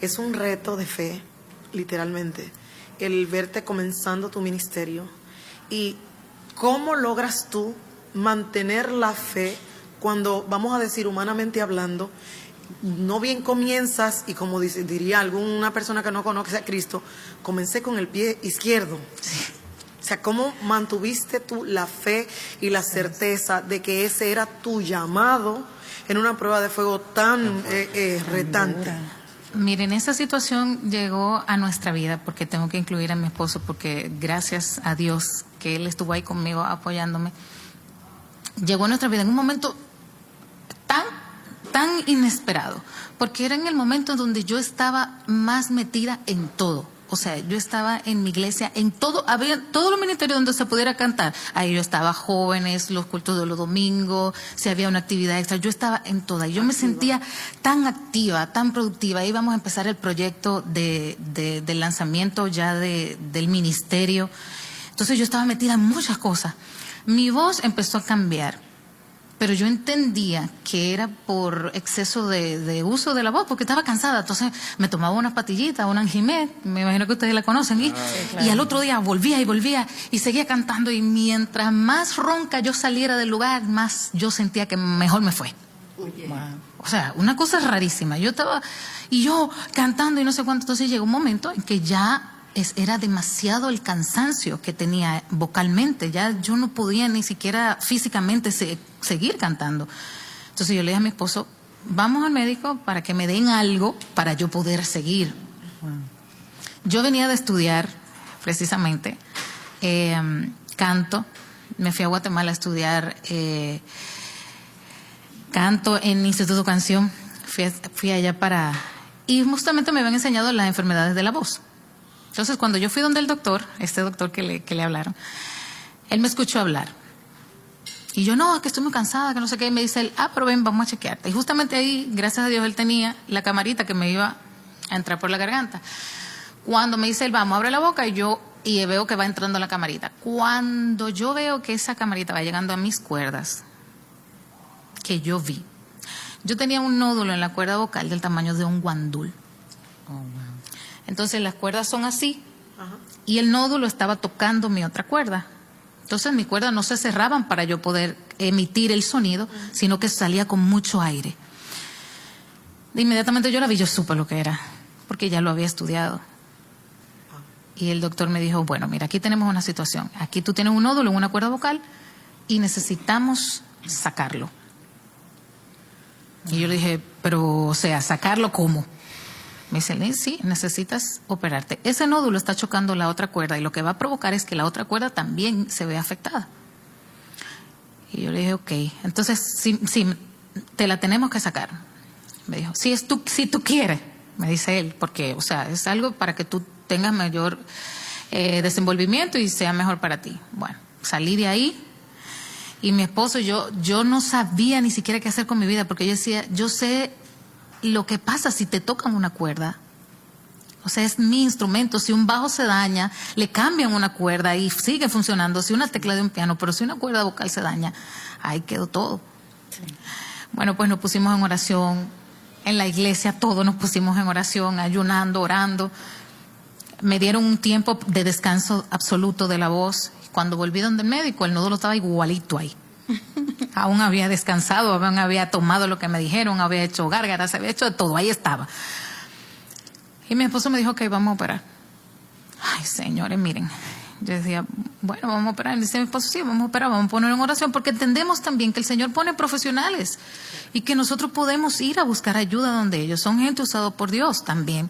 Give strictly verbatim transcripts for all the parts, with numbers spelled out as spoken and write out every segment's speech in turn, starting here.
Es un reto de fe, literalmente, el verte comenzando tu ministerio. Y cómo logras tú mantener la fe cuando, vamos a decir, humanamente hablando, no bien comienzas, y como dice, diría alguna persona que no conoce a Cristo, comencé con el pie izquierdo. Sí. O sea, ¿cómo mantuviste tú la fe y la certeza de que ese era tu llamado en una prueba de fuego tan eh, eh, retante? Miren, esa situación llegó a nuestra vida, porque tengo que incluir a mi esposo, porque gracias a Dios que él estuvo ahí conmigo apoyándome, llegó a nuestra vida en un momento tan, tan inesperado, porque era en el momento donde yo estaba más metida en todo. O sea, yo estaba en mi iglesia, en todo, había todos los ministerios donde se pudiera cantar. Ahí yo estaba, jóvenes, los cultos de los domingos, si había una actividad extra, yo estaba en toda. Y yo me sentía tan activa, tan productiva. Íbamos a empezar el proyecto de, de, del lanzamiento ya de, del ministerio. Entonces yo estaba metida en muchas cosas. Mi voz empezó a cambiar, pero yo entendía que era por exceso de, de uso de la voz, porque estaba cansada. Entonces me tomaba una patillita, una Anjimet, me imagino que ustedes la conocen, y, ah, claro. y al otro día volvía y volvía y seguía cantando, y mientras más ronca yo saliera del lugar, más yo sentía que mejor me fue. Wow. O sea, una cosa rarísima. Yo estaba, y yo cantando y no sé cuánto, entonces llegó un momento en que ya Es, era demasiado el cansancio que tenía vocalmente, ya yo no podía ni siquiera físicamente se, seguir cantando. Entonces yo le dije a mi esposo, vamos al médico para que me den algo para yo poder seguir. Wow. Yo venía de estudiar precisamente eh, canto, me fui a Guatemala a estudiar eh, canto en Instituto Canción, fui, fui allá para, y justamente me habían enseñado las enfermedades de la voz. Entonces, cuando yo fui donde el doctor, este doctor que le, que le hablaron, él me escuchó hablar. Y yo, no, que estoy muy cansada, que no sé qué. Y me dice él, ah, pero ven, vamos a chequearte. Y justamente ahí, gracias a Dios, él tenía la camarita que me iba a entrar por la garganta. Cuando me dice él, vamos, abre la boca, y yo y veo que va entrando la camarita. Cuando yo veo que esa camarita va llegando a mis cuerdas, que yo vi, yo tenía un nódulo en la cuerda vocal del tamaño de un guandul. Oh, wow. Entonces las cuerdas son así. Ajá. Y el nódulo estaba tocando mi otra cuerda. Entonces mis cuerdas no se cerraban para yo poder emitir el sonido, uh-huh. sino que salía con mucho aire. De inmediatamente yo la vi, yo supe lo que era, porque ya lo había estudiado. Uh-huh. Y el doctor me dijo, bueno, mira, aquí tenemos una situación. Aquí tú tienes un nódulo en una cuerda vocal y necesitamos sacarlo. Uh-huh. Y yo le dije, pero, o sea, ¿sacarlo cómo? Me dice, sí, necesitas operarte. Ese nódulo está chocando la otra cuerda y lo que va a provocar es que la otra cuerda también se vea afectada. Y yo le dije, ok, entonces sí, sí, te la tenemos que sacar. Me dijo, si, es tú, si tú quieres, me dice él, porque, o sea, es algo para que tú tengas mayor eh, desenvolvimiento y sea mejor para ti. Bueno, salí de ahí y mi esposo, yo, yo no sabía ni siquiera qué hacer con mi vida, porque yo decía, yo sé lo que pasa si te tocan una cuerda. O sea, es mi instrumento. Si un bajo se daña, le cambian una cuerda y sigue funcionando. Si una tecla de un piano, pero si una cuerda vocal se daña, ahí quedó todo. Sí. Bueno, pues nos pusimos en oración. En la iglesia todos nos pusimos en oración, ayunando, orando. Me dieron un tiempo de descanso absoluto de la voz. Cuando volví donde el médico, el nódulo estaba igualito ahí. Aún había descansado, aún había tomado lo que me dijeron, había hecho gárgaras, había hecho de todo, ahí estaba. Y mi esposo me dijo, ok, vamos a operar. Ay, señores, miren. Yo decía, bueno, vamos a operar. Y dice mi esposo, sí, vamos a operar, vamos a poner en oración, porque entendemos también que el Señor pone profesionales y que nosotros podemos ir a buscar ayuda donde ellos son gente usada por Dios también.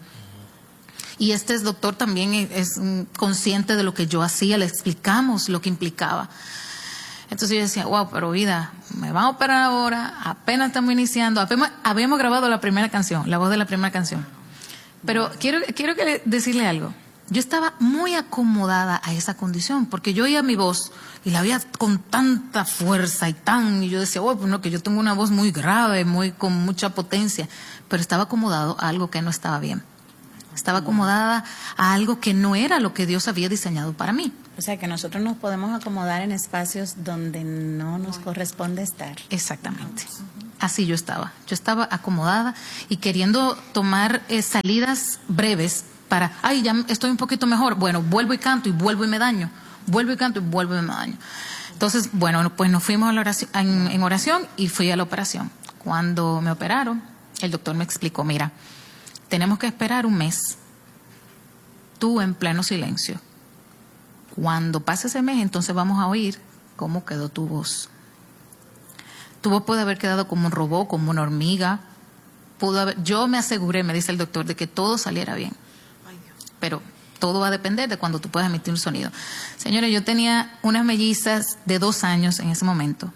Y este doctor también es, es consciente de lo que yo hacía, le explicamos lo que implicaba. Entonces yo decía, wow, pero vida, me van a operar ahora, apenas estamos iniciando, apenas habíamos grabado la primera canción, la voz de la primera canción. Pero quiero, quiero que le, decirle algo. Yo estaba muy acomodada a esa condición, porque yo oía mi voz y la oía con tanta fuerza y tan, y yo decía, oh, pues no, que yo tengo una voz muy grave, muy con mucha potencia, pero estaba acomodado a algo que no estaba bien. Estaba acomodada a algo que no era lo que Dios había diseñado para mí. O sea, que nosotros nos podemos acomodar en espacios donde no nos corresponde estar. Exactamente. así yo estaba. Yo estaba acomodada y queriendo tomar eh, salidas breves para, ay, ya estoy un poquito mejor. Bueno, vuelvo y canto y vuelvo y me daño. Vuelvo y canto y vuelvo y me daño. Entonces, bueno, pues nos fuimos a la oración, en, en oración y fui a la operación. Cuando me operaron, el doctor me explicó, mira, tenemos que esperar un mes, tú en pleno silencio. Cuando pase ese mes, entonces vamos a oír cómo quedó tu voz. Tu voz puede haber quedado como un robot, como una hormiga. Pudo haber, yo me aseguré, me dice el doctor, de que todo saliera bien. Pero todo va a depender de cuando tú puedas emitir un sonido. Señores, yo tenía unas mellizas de dos años en ese momento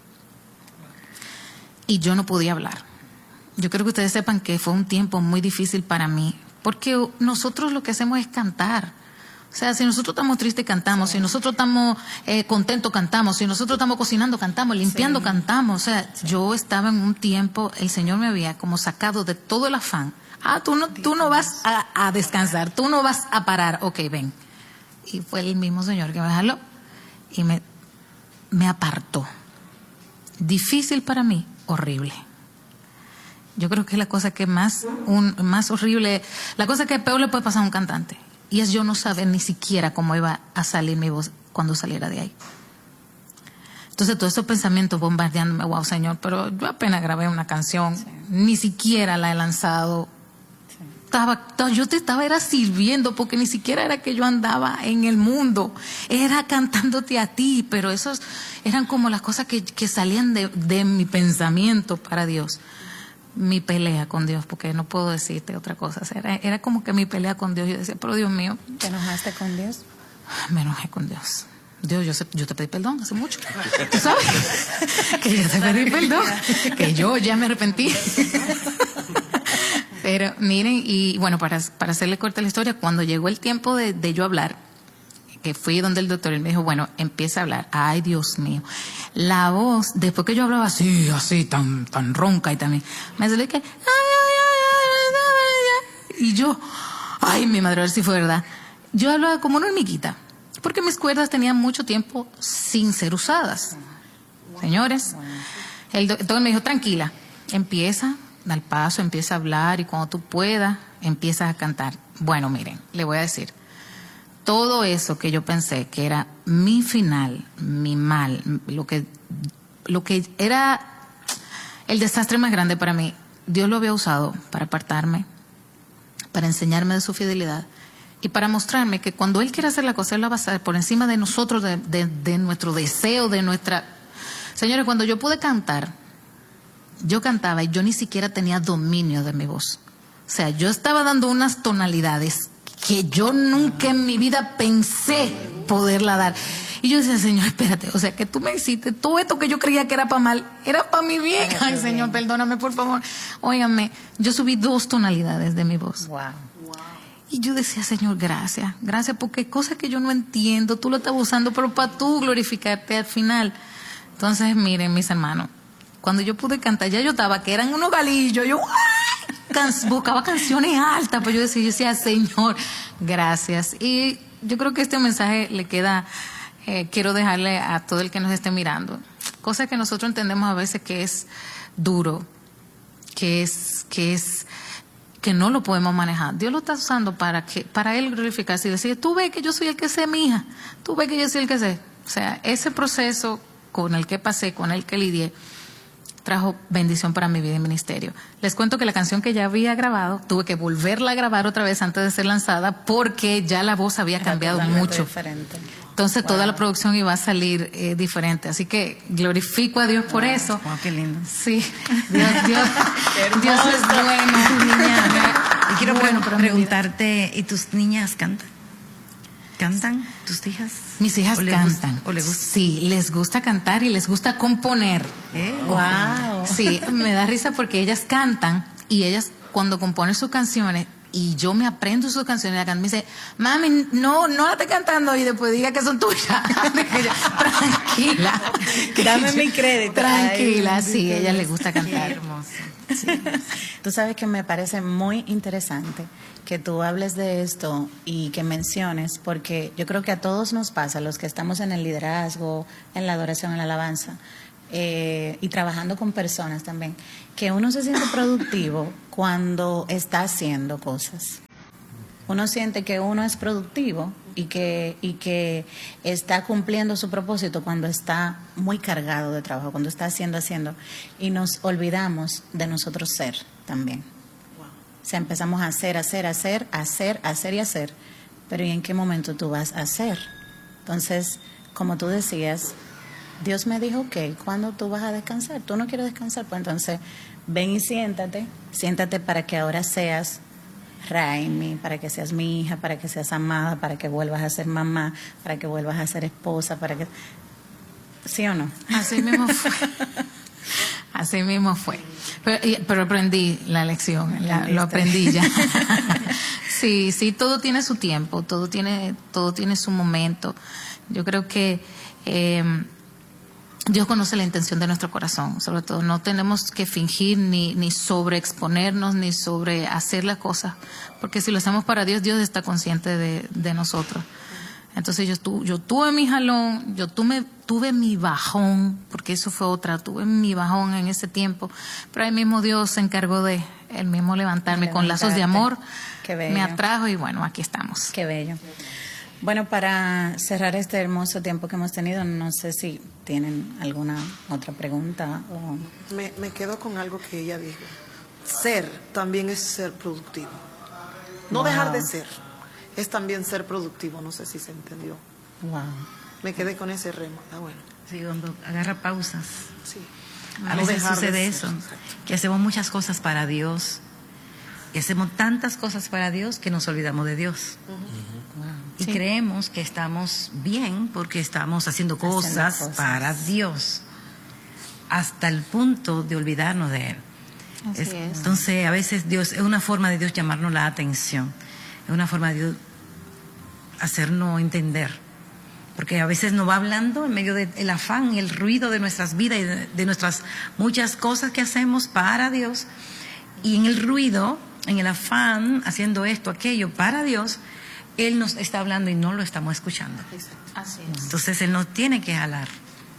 y yo no podía hablar. Yo creo que ustedes sepan que fue un tiempo muy difícil para mí, porque nosotros lo que hacemos es cantar. O sea, si nosotros estamos tristes, cantamos. Si nosotros estamos eh, contentos, cantamos. Si nosotros estamos cocinando, cantamos. Limpiando, sí. cantamos. O sea, sí. yo estaba en un tiempo, el Señor me había como sacado de todo el afán. Ah, tú no, tú no vas a, a descansar, tú no vas a parar. Ok, ven. Y fue el mismo Señor que me jaló y me, me apartó. Difícil para mí, horrible. Yo creo que es la cosa que más, un, más horrible, la cosa que peor le puede pasar a un cantante. Y es yo no saber ni siquiera cómo iba a salir mi voz cuando saliera de ahí. Entonces todos esos pensamientos bombardeándome, wow, Señor, pero yo apenas grabé una canción, sí. ni siquiera la he lanzado. Sí. Estaba, yo te estaba era sirviendo, porque ni siquiera era que yo andaba en el mundo, era cantándote a ti, pero esos eran como las cosas que, que salían de, de mi pensamiento para Dios. Mi pelea con Dios, porque no puedo decirte otra cosa. Era, era como que mi pelea con Dios. Yo decía, pero Dios mío. ¿Te enojaste con Dios? Me enojé con Dios. Dios, yo, yo te pedí perdón hace mucho. ¿Tú sabes? Que yo te pedí perdón. Que yo ya me arrepentí. Pero miren, y bueno, para, para hacerle corta la historia, cuando llegó el tiempo de, de yo hablar, que fui donde el doctor y me dijo, bueno, empieza a hablar. Ay, Dios mío. La voz, después que yo hablaba así, así, tan, tan ronca y también, me salió que, ay, ay, ay, ay, ay, y yo, ay, mi madre, a ver si fue verdad. Yo hablaba como una hormiguita, porque mis cuerdas tenían mucho tiempo sin ser usadas. Señores, el doctor me dijo, tranquila, empieza, da el paso, empieza a hablar y cuando tú puedas, empiezas a cantar. Bueno, miren, le voy a decir, todo eso que yo pensé que era mi final, mi mal, lo que, lo que era el desastre más grande para mí, Dios lo había usado para apartarme, para enseñarme de su fidelidad y para mostrarme que cuando Él quiere hacer la cosa, Él la va a hacer por encima de nosotros, de, de, de nuestro deseo, de nuestra... Señores, cuando yo pude cantar, yo cantaba y yo ni siquiera tenía dominio de mi voz. O sea, yo estaba dando unas tonalidades que yo nunca en mi vida pensé poderla dar. Y yo decía, Señor, espérate, o sea, que tú me hiciste todo esto que yo creía que era para mal, era para mi bien. Ay, Ay Señor, bien. Perdóname, por favor. Óigame, yo subí dos tonalidades de mi voz. Wow. Y yo decía, Señor, gracias, gracias, porque cosas que yo no entiendo, tú lo estás usando, pero para tú glorificarte al final. Entonces, miren, mis hermanos, cuando yo pude cantar, ya yo estaba, que eran unos galillos, yo... Can, buscaba canciones altas, pues yo decía, yo decía, Señor, gracias. Y yo creo que este mensaje le queda, eh, quiero dejarle a todo el que nos esté mirando. Cosas que nosotros entendemos a veces que es duro, que es, que es, que no lo podemos manejar. Dios lo está usando para que, para Él glorificarse y decir, tú ves que yo soy el que sé, mi hija, tú ves que yo soy el que sé. O sea, ese proceso con el que pasé, con el que lidié, trajo bendición para mi vida y ministerio. Les cuento que la canción que ya había grabado, tuve que volverla a grabar otra vez antes de ser lanzada porque ya la voz había cambiado mucho. Diferente. Entonces wow. toda la producción iba a salir eh, diferente. Así que glorifico a Dios por wow. eso. Wow, qué lindo. Sí, Dios, Dios, Dios es bueno. Niña, y quiero bueno, preguntarte, ¿y tus niñas cantan? ¿Cantan tus hijas? Mis hijas ¿O cantan. Gusta, ¿O les gusta? Sí, les gusta cantar y les gusta componer. ¿Eh? Wow. Sí, me da risa porque ellas cantan y ellas cuando componen sus canciones y yo me aprendo sus canciones, me dice, mami, no, no la esté cantando y después diga que son tuyas. Tranquila. Dame mi crédito. Tranquila, Ay, sí, a ellas les gusta cantar. Qué hermoso. Sí. Tú sabes que me parece muy interesante que tú hables de esto y que menciones, porque yo creo que a todos nos pasa, los que estamos en el liderazgo, en la adoración, en la alabanza, eh, y trabajando con personas también, que uno se siente productivo cuando está haciendo cosas. Uno siente que uno es productivo y que, y que está cumpliendo su propósito cuando está muy cargado de trabajo, cuando está haciendo, haciendo. Y nos olvidamos de nosotros ser también. O sea, empezamos a hacer, hacer, hacer, hacer, hacer y hacer. Pero ¿y en qué momento tú vas a hacer? Entonces, como tú decías, Dios me dijo, ok, ¿cuándo tú vas a descansar? ¿Tú no quieres descansar? Pues entonces, ven y siéntate. Siéntate para que ahora seas Raimi, para que seas mi hija, para que seas amada, para que vuelvas a ser mamá, para que vuelvas a ser esposa, para que... ¿Sí o no? Así mismo fue. Así mismo fue. Pero, pero aprendí la lección, la, lo aprendí ya. Sí, sí, todo tiene su tiempo, todo tiene, todo tiene su momento. Yo creo que eh, Dios conoce la intención de nuestro corazón, sobre todo. No tenemos que fingir ni, ni sobreexponernos, ni sobre hacer las cosas, porque si lo hacemos para Dios, Dios está consciente de, de nosotros. Entonces yo, tu, yo tuve mi jalón, yo tuve, tuve mi bajón, porque eso fue otra, tuve mi bajón en ese tiempo, pero ahí mismo Dios se encargó de él mismo levantarme con lazos de amor, Qué bello. Me atrajo y bueno, aquí estamos. Qué bello. Bueno, para cerrar este hermoso tiempo que hemos tenido, no sé si tienen alguna otra pregunta. O... Me, me quedo con algo que ella dijo. Ser también es ser productivo. No Wow. dejar de ser es también ser productivo. No sé si se entendió. Wow. Me quedé con ese remo. Ah, bueno. Sí, cuando agarra pausas. Sí. A No veces dejar de sucede ser, eso, exacto. que hacemos muchas cosas para Dios, y hacemos tantas cosas para Dios que nos olvidamos de Dios. Wow. Y Sí. creemos que estamos bien porque estamos haciendo cosas, cosas. para Dios, hasta el punto de olvidarnos de Él. Así Es- es. Entonces, a veces Dios, es una forma de Dios llamarnos la atención, es una forma de Dios hacernos entender. Porque a veces nos va hablando en medio del afán y el ruido de nuestras vidas y de, de nuestras muchas cosas que hacemos para Dios. Y en el ruido, en el afán, haciendo esto, aquello para Dios, Él nos está hablando y no lo estamos escuchando. Así es. Entonces Él nos tiene que jalar.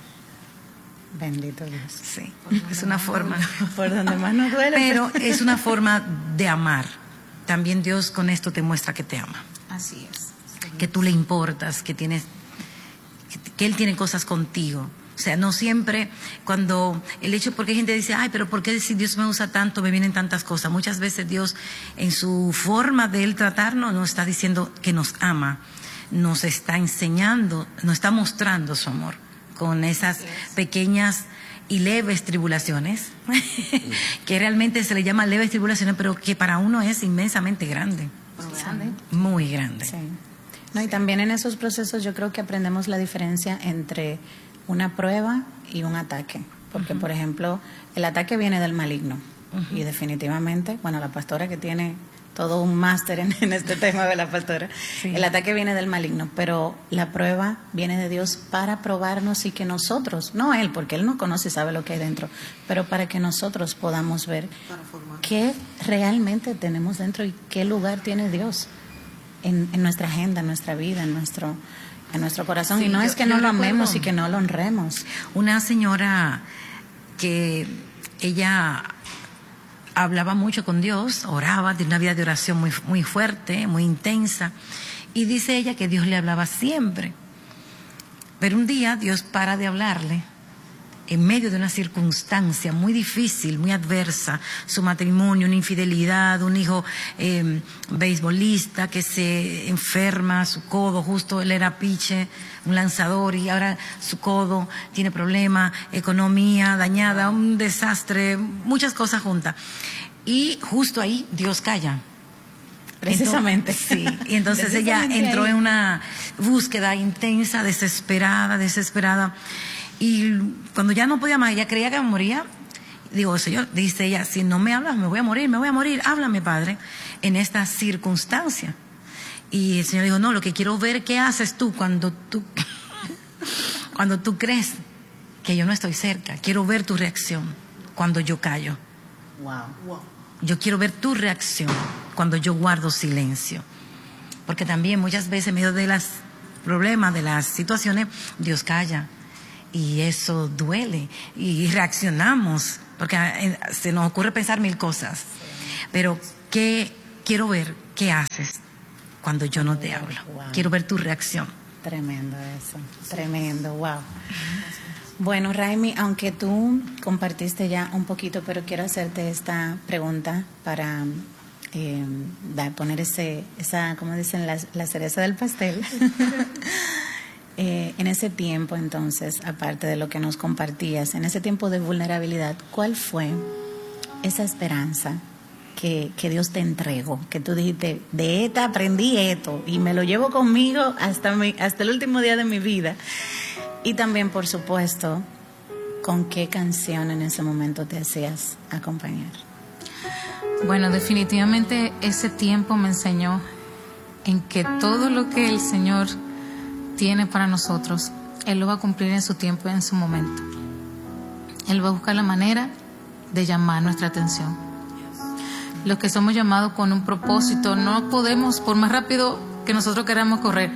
Bendito Dios. Sí, es una forma. Por donde más nos duele. Pero es una forma de amar. También Dios con esto te muestra que te ama, Así es. que tú le importas, que tienes, que, que Él tiene cosas contigo. O sea, no siempre cuando el hecho, porque hay gente que dice, ay, pero ¿por qué si Dios me usa tanto, me vienen tantas cosas? Muchas veces Dios, en su forma de Él tratarnos, nos está diciendo que nos ama, nos está enseñando, nos está mostrando su amor con esas pequeñas y leves tribulaciones, que realmente se le llama leves tribulaciones, pero que para uno es inmensamente grande, Grande. muy grande. Sí. No, y también en esos procesos yo creo que aprendemos la diferencia entre una prueba y un ataque. Porque, por ejemplo, el ataque viene del maligno. Y definitivamente, bueno, la pastora que tiene todo un máster en, en este tema de la pastora, Sí. el ataque viene del maligno, pero la prueba viene de Dios para probarnos y que nosotros, no Él, porque Él nos conoce y sabe lo que hay dentro, pero para que nosotros podamos ver Para formar. qué realmente tenemos dentro y qué lugar tiene Dios en, en nuestra agenda, en nuestra vida, en nuestro, en nuestro corazón. Sí, y no yo- es que yo no lo recuerdo- amemos y que no lo honremos. Una señora que ella hablaba mucho con Dios, oraba, tenía una vida de oración muy, muy fuerte, muy intensa, y dice ella que Dios le hablaba siempre. Pero un día Dios para de hablarle en medio de una circunstancia muy difícil, muy adversa, su matrimonio, una infidelidad, un hijo eh, beisbolista que se enferma, su codo, justo él era piche, un lanzador, y ahora su codo tiene problemas, economía dañada, un desastre, muchas cosas juntas. Y justo ahí Dios calla. Precisamente. Entonces, sí, y entonces ella Precisamente entró ahí. en una búsqueda intensa, desesperada, desesperada. Y cuando ya no podía más, ella creía que me moría. Digo, Señor, dice ella, si no me hablas, me voy a morir, me voy a morir. Háblame, Padre, en esta circunstancia. Y el Señor dijo, no, lo que quiero ver qué haces tú cuando tú, cuando tú crees que yo no estoy cerca. Quiero ver tu reacción cuando yo callo. Wow. Wow. Yo quiero ver tu reacción cuando yo guardo silencio. Porque también muchas veces en medio de los problemas, de las situaciones, Dios calla. y eso duele y reaccionamos porque se nos ocurre pensar mil cosas. Pero ¿qué quiero ver? ¿Qué haces cuando yo no te hablo? Wow. Quiero ver tu reacción. Tremendo eso, tremendo, wow. Bueno, Raimi, aunque tú compartiste ya un poquito, pero quiero hacerte esta pregunta para eh, da, poner ese, esa, como dicen, la, la cereza del pastel. eh, en ese tiempo, entonces, aparte de lo que nos compartías, en ese tiempo de vulnerabilidad, ¿cuál fue esa esperanza que, que Dios te entregó? Que tú dijiste, de esta aprendí esto y me lo llevo conmigo hasta, mi, hasta el último día de mi vida. Y también, por supuesto, ¿con qué canción en ese momento te hacías acompañar? Bueno, definitivamente ese tiempo me enseñó en que todo lo que el Señor tiene para nosotros, Él lo va a cumplir en su tiempo y en su momento. Él va a buscar la manera de llamar nuestra atención. Los que somos llamados con un propósito, no podemos, por más rápido que nosotros queramos correr,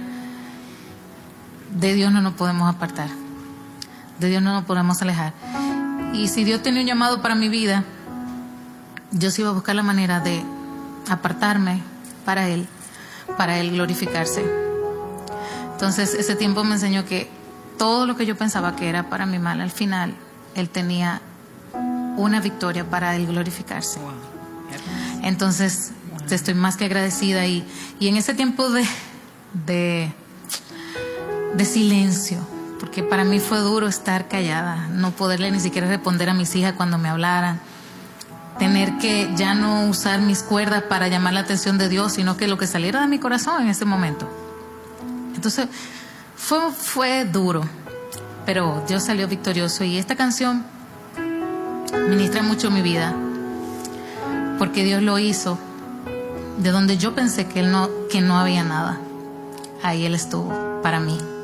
de Dios no nos podemos apartar, de Dios no nos podemos alejar. Y si Dios tenía un llamado para mi vida, yo sí iba a buscar la manera de apartarme para Él, para Él glorificarse. Entonces ese tiempo me enseñó que todo lo que yo pensaba que era para mi mal, al final Él tenía una victoria para Él glorificarse. Entonces estoy más que agradecida. Y, y en ese tiempo de, de de silencio, porque para mí fue duro estar callada, no poderle ni siquiera responder a mis hijas cuando me hablaran, tener que ya no usar mis cuerdas para llamar la atención de Dios, sino que lo que saliera de mi corazón en ese momento. Entonces fue, fue duro, pero Dios salió victorioso. Y esta canción ministra mucho mi vida, porque Dios lo hizo de donde yo pensé que, él no, que no había nada. Ahí Él estuvo para mí.